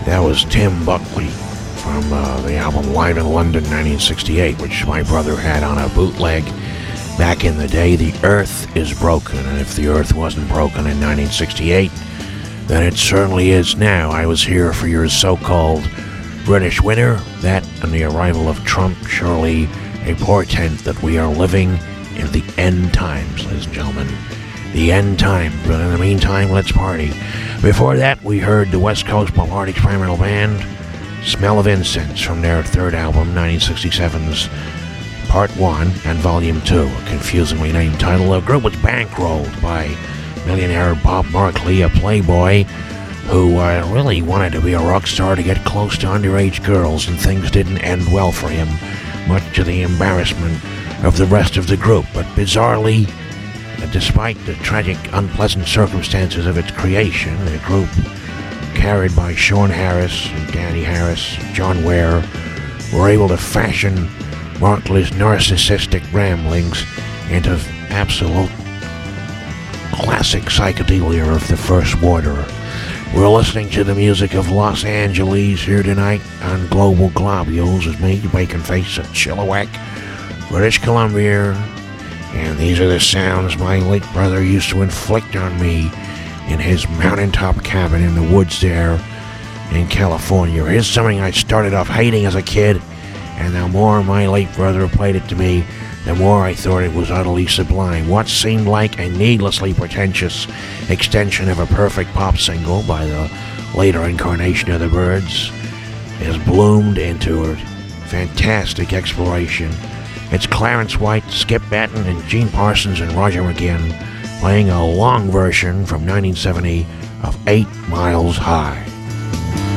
That was Tim Buckley from the album Live in London 1968, which my brother had on a bootleg back in the day. The Earth is Broken, and if the Earth wasn't broken in 1968, then it certainly is now. I was here for your so-called British winter. That and the arrival of Trump, surely a portent that we are living in the end times, ladies and gentlemen. The end time. But in the meantime, let's party. Before that, we heard the West Coast Pulp Experimental Band, Smell of Incense, from their third album, 1967's Part 1 and Volume 2, a confusingly named title. The group was bankrolled by millionaire Bob Markley, a playboy who really wanted to be a rock star to get close to underage girls, and things didn't end well for him, much to the embarrassment of the rest of the group. But bizarrely, despite the tragic, unpleasant circumstances of its creation, the group, carried by Sean Harris, Danny Harris, John Ware, were able to fashion Markley's narcissistic ramblings into absolute classic psychedelia of the first water. We're listening to the music of Los Angeles here tonight on Global Globules with me, Bacon Face of Chilliwack, British Columbia. And these are the sounds my late brother used to inflict on me in his mountaintop cabin in the woods there in California. Here's something I started off hating as a kid, and the more my late brother played it to me, the more I thought it was utterly sublime. What seemed like a needlessly pretentious extension of a perfect pop single by the later incarnation of the Byrds has bloomed into a fantastic exploration. It's Clarence White, Skip Batten, and Gene Parsons and Roger McGinn playing a long version from 1970 of 8 Miles High.